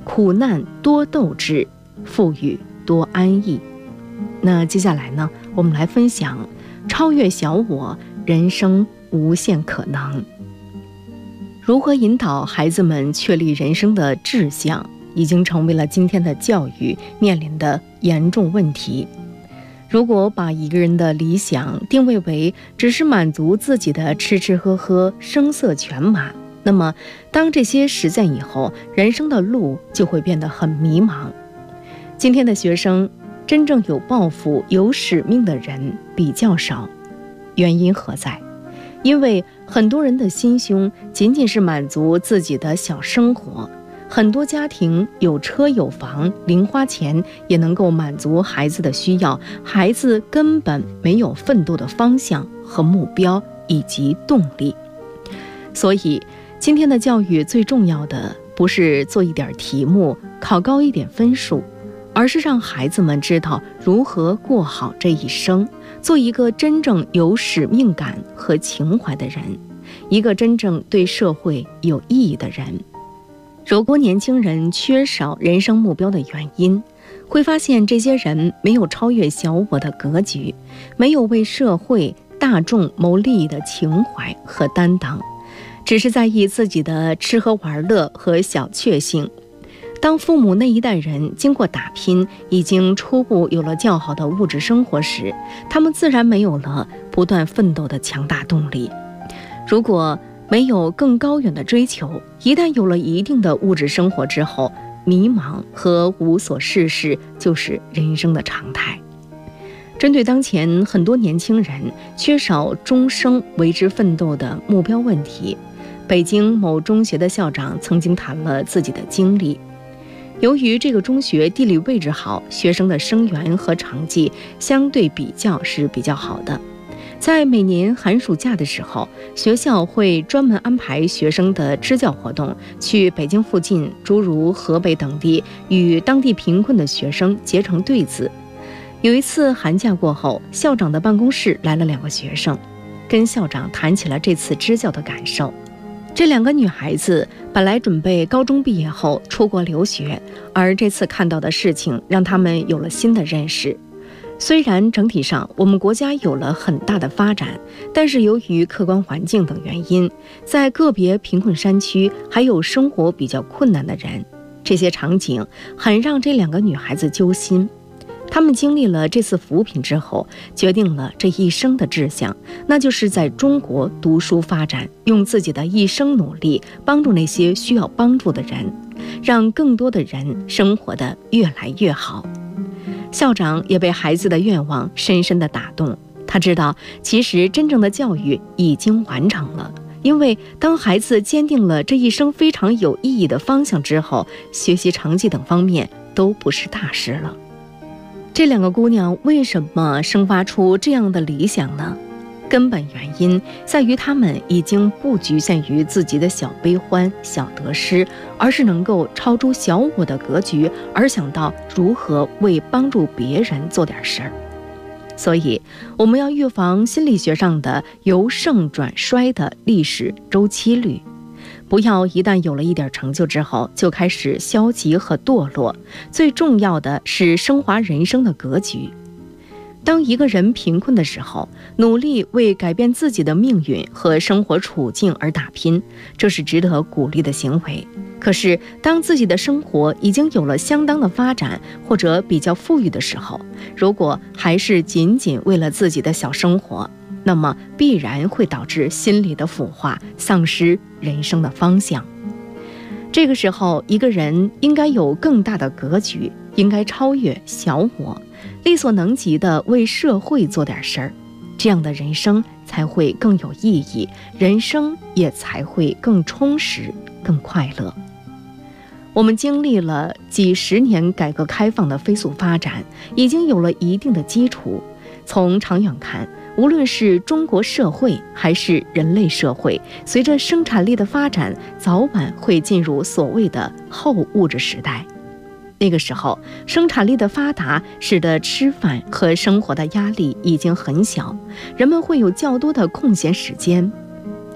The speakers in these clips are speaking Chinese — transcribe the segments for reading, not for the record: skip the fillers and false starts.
苦难多斗志，富裕多安逸。那接下来呢，我们来分享超越小我，人生无限可能。如何引导孩子们确立人生的志向，已经成为了今天的教育面临的严重问题。如果把一个人的理想定位为只是满足自己的吃吃喝喝、声色犬马，那么当这些实现以后，人生的路就会变得很迷茫。今天的学生真正有抱负、有使命的人比较少，原因何在？因为很多人的心胸仅仅是满足自己的小生活，很多家庭有车有房，零花钱也能够满足孩子的需要，孩子根本没有奋斗的方向和目标以及动力。所以今天的教育最重要的不是做一点题目，考高一点分数，而是让孩子们知道如何过好这一生，做一个真正有使命感和情怀的人，一个真正对社会有意义的人。如果年轻人缺少人生目标的原因，会发现这些人没有超越小我的格局，没有为社会大众谋利益的情怀和担当，只是在意自己的吃喝玩乐和小确幸。当父母那一代人经过打拼，已经初步有了较好的物质生活时，他们自然没有了不断奋斗的强大动力。如果没有更高远的追求，一旦有了一定的物质生活之后，迷茫和无所事事就是人生的常态。针对当前很多年轻人缺少终生为之奋斗的目标问题，北京某中学的校长曾经谈了自己的经历。由于这个中学地理位置好，学生的生源和成绩相对比较是比较好的。在每年寒暑假的时候，学校会专门安排学生的支教活动，去北京附近诸如河北等地，与当地贫困的学生结成对子。有一次寒假过后，校长的办公室来了2个学生，跟校长谈起了这次支教的感受。这2个女孩子本来准备高中毕业后出国留学，而这次看到的事情让她们有了新的认识。虽然整体上我们国家有了很大的发展，但是由于客观环境等原因，在个别贫困山区还有生活比较困难的人，这些场景很让这2个女孩子揪心。她们经历了这次扶贫之后，决定了这一生的志向，那就是在中国读书发展，用自己的一生努力帮助那些需要帮助的人，让更多的人生活得越来越好。校长也被孩子的愿望深深地打动，他知道其实真正的教育已经完成了，因为当孩子坚定了这一生非常有意义的方向之后，学习成绩等方面都不是大事了。这2个姑娘为什么生发出这样的理想呢？根本原因在于她们已经不局限于自己的小悲欢、小得失，而是能够超出小我的格局，而想到如何为帮助别人做点事儿。所以我们要预防心理学上的由盛转衰的历史周期率，不要一旦有了一点成就之后就开始消极和堕落。最重要的是升华人生的格局。当一个人贫困的时候，努力为改变自己的命运和生活处境而打拼，这是值得鼓励的行为。可是当自己的生活已经有了相当的发展，或者比较富裕的时候，如果还是仅仅为了自己的小生活，那么必然会导致心理的腐化，丧失人生的方向。这个时候，一个人应该有更大的格局，应该超越小我，力所能及的为社会做点事儿，这样的人生才会更有意义，人生也才会更充实、更快乐。我们经历了几十年改革开放的飞速发展，已经有了一定的基础。从长远看，无论是中国社会还是人类社会，随着生产力的发展，早晚会进入所谓的后物质时代。那个时候，生产力的发达使得吃饭和生活的压力已经很小，人们会有较多的空闲时间。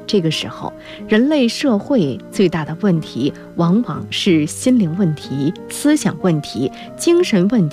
这个时候，人类社会最大的问题往往是心灵问题、思想问题、精神问题。